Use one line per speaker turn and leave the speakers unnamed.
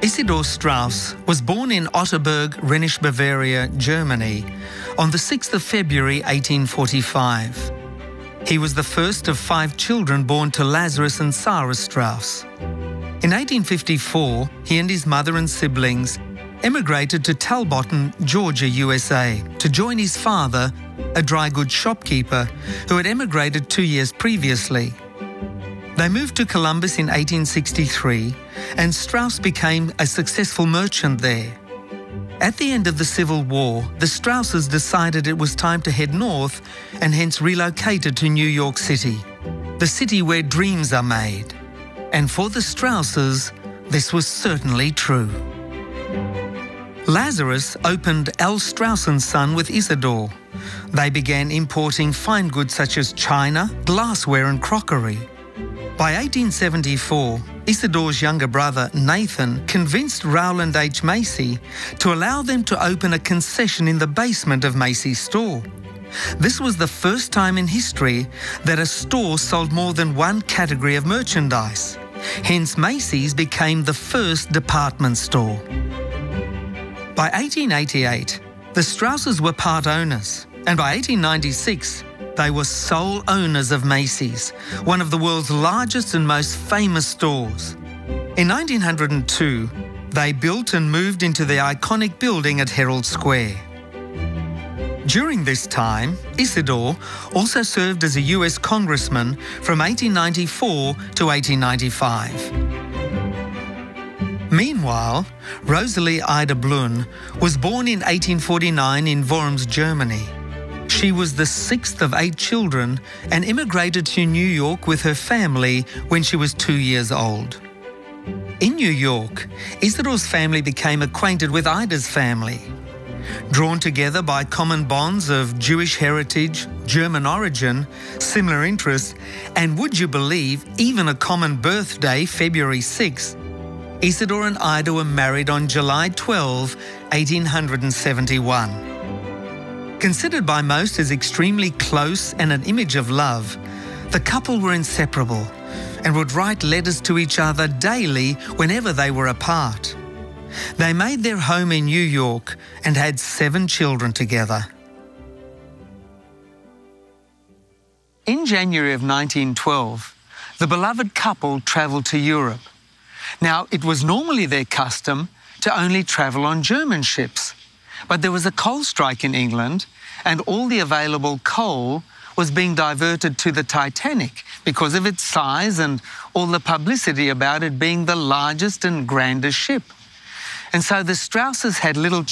Isidor Straus was born in Otterberg, Rhenish Bavaria, Germany, on the 6th of February 1845. He was the first of 5 children born to Lazarus and Sarah Straus. In 1854, he and his mother and siblings emigrated to Talbotton, Georgia, USA, to join his father, a dry goods shopkeeper who had emigrated 2 years previously. They moved to Columbus in 1863, and Straus became a successful merchant there. At the end of the Civil War, the Strauses decided it was time to head north and hence relocated to New York City, the city where dreams are made. And for the Strauses, this was certainly true. Lazarus opened L. Straus & Son with Isidor. They began importing fine goods such as china, glassware and crockery. By 1874, Isidor's younger brother, Nathan, convinced Rowland H. Macy to allow them to open a concession in the basement of Macy's store. This was the first time in history that a store sold more than one category of merchandise. Hence, Macy's became the first department store. By 1888, the Strauses were part owners, and by 1896, they were sole owners of Macy's, one of the world's largest and most famous stores. In 1902, they built and moved into the iconic building at Herald Square. During this time, Isidor also served as a US congressman from 1894 to 1895. Meanwhile, Rosalie Ida Blum was born in 1849 in Worms, Germany. She was the 6th of 8 children and immigrated to New York with her family when she was 2 years old. In New York, Isidor's family became acquainted with Ida's family. Drawn together by common bonds of Jewish heritage, German origin, similar interests, and would you believe, even a common birthday, February 6th, Isidor and Ida were married on July 12, 1871. Considered by most as extremely close and an image of love, the couple were inseparable and would write letters to each other daily whenever they were apart. They made their home in New York and had 7 children together. In January of 1912, the beloved couple travelled to Europe. Now, it was normally their custom to only travel on German ships. But there was a coal strike in England, and all the available coal was being diverted to the Titanic because of its size and all the publicity about it being the largest and grandest ship. And so the Strauses had little